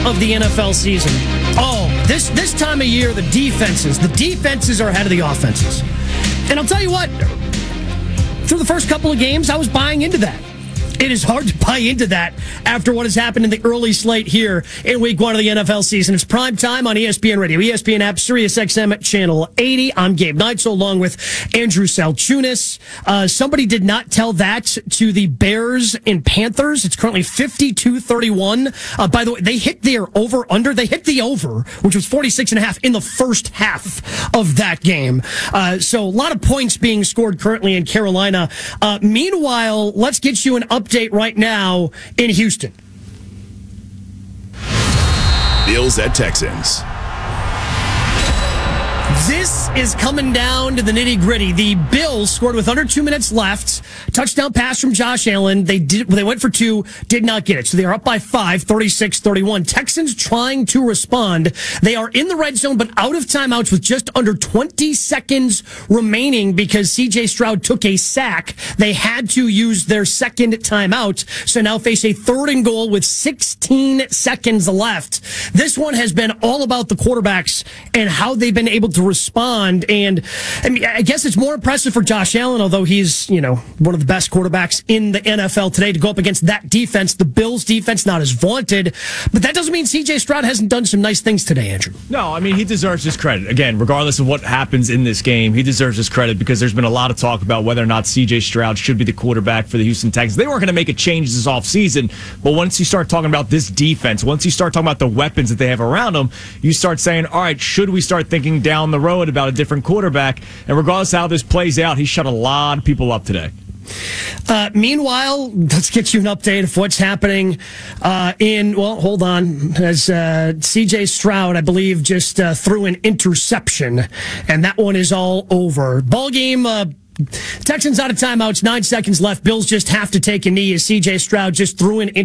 of the NFL season. Oh, this time of year, the defenses are ahead of the offenses. And I'll tell you what, through the first couple of games, I was buying into that. It is hard to buy into that after what has happened in the early slate here in week one of the NFL season. It's prime time on ESPN Radio, ESPN app, SiriusXM Channel 80. I'm Gabe Neitzel along with Andrew Salchunas. Somebody did not tell that to the Bears and Panthers. It's currently 52-31. By the way, they hit their over-under. They hit the over, which was 46.5 in the first half of that game. So a lot of points being scored currently in Carolina. Meanwhile, let's get you an update right now in Houston. Bills at Texans. This is coming down to the nitty-gritty. The Bills scored with under 2 minutes left. Touchdown pass from Josh Allen. They went for two, did not get it. So they are up by 5, 36-31. Texans trying to respond. They are in the red zone, but out of timeouts with just under 20 seconds remaining because C.J. Stroud took a sack. They had to use their second timeout, so now face a 3rd and goal with 16 seconds left. This one has been all about the quarterbacks and how they've been able to respond. And I mean, I guess it's more impressive for Josh Allen, although he's, one of the best quarterbacks in the NFL today, to go up against that defense. The Bills defense, not as vaunted, but that doesn't mean C.J. Stroud hasn't done some nice things today, Andrew. No, I mean, he deserves his credit. Again, regardless of what happens in this game, he deserves his credit because there's been a lot of talk about whether or not C.J. Stroud should be the quarterback for the Houston Texans. They weren't going to make a change this offseason, but once you start talking about this defense, once you start talking about the weapons that they have around them, you start saying, all right, should we start thinking down the road about a different quarterback? And regardless of how this plays out, he shut a lot of people up today. Meanwhile, let's get you an update of what's happening hold on. As C.J. Stroud, I believe, just threw an interception, and that one is all over. Ball game, Texans out of timeouts, 9 seconds left. Bills just have to take a knee as C.J. Stroud just threw an